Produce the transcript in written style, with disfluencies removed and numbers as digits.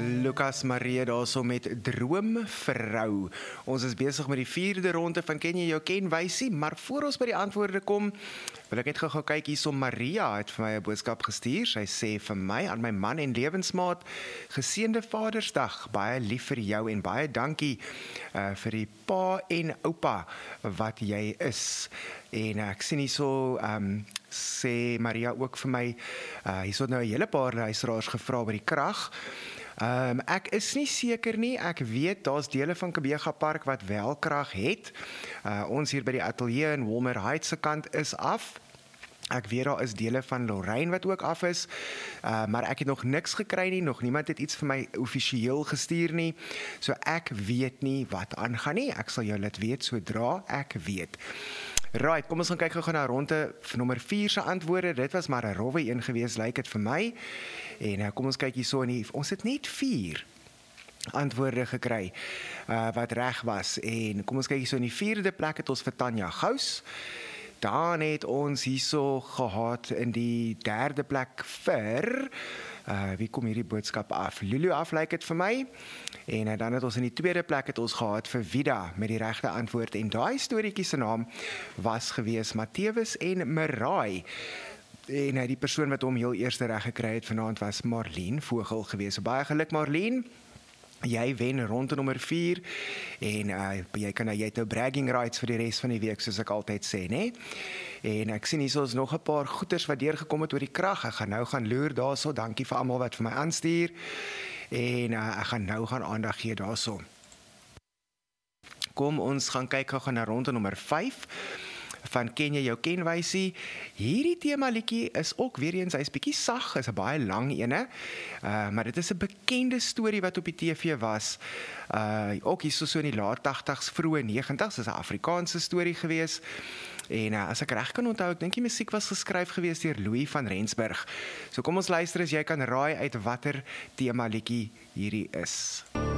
Lucas Marie daarso met Droomvrou. Ons is besig met die 4de ronde van Ken jy jou ken wysie, maar voor ons by die antwoorde kom, wil ek net gou kyk hierso. Maria het vir my 'n boodskap gestuur. Sy sê vir my, aan my man en lewensmaat, geseënde Vadersdag, baie lief vir jou en baie dankie vir die pa en oupa wat jy is. En ek sien hierso, sê Maria ook vir my, hierso nou 'n hele paar luisteraars gevra oor die krag. Ek is nie seker nie, ek weet daar's dele van Kebega Park wat wel krag het. Ons hier by die ateljee in Walmer Heights se kant is af. Ek weet daar is dele van Lorraine wat ook af is, maar ek het nog niks gekry nie, nog niemand het iets vir my offisieel gestuur nie, so ek weet nie wat aangaan nie. Ek sal jou laat weet sodra ek weet. Right, kom ons gaan kyk gou na ronde nommer 4 se antwoorde. Dit was maar 'n rowwe een gewees, lyk dit vir my. En kom ons kyk hierso in ons het net 4 antwoorde gekry wat reg was. En kom ons kyk hierso in die 4de plek het ons vir Tanya Gous. Dan het ons hierso gehad in die 3de plek vir wie kom hierdie boodskap af? Lulu af, lyk dit vir my. En dan het ons in die 2de plek het ons gehad vir Vida met die regte antwoord. En daai storieetjie se naam was gewees Matthewes en Mirai. En die persoon wat hom heel eerste reg gekry het vanaand was Marlene Vogel gewees. So baie geluk Marlene. Jy wen ronde nommer 4 en jy het nou bragging rights vir die res van die week, soos ek altyd sê, né? En ek sien hier is nog 'n paar goeters wat deurgekom het oor die krag. Ek gaan nou gaan loer daarso. Dankie vir almal wat vir my aanstuur. En ek gaan nou gaan aandag gee daarso. Kom ons gaan kyk gou na ronde nommer 5 van Ken jy jou kenwysie. Hierdie tema liedjie is ook weer eens, hy's bietjie sag, is 'n baie lang ene, maar dit is 'n bekende storie wat op die TV was, ook hier so in die laat 80s, vroeë 90s, is 'n Afrikaanse storie gewees. En as ek reg kan onthou, ek dink die musiek was geskryf gewees deur Louis van Rensburg. So kom ons luister as jy kan raai uit watter tema liedjie hierdie is.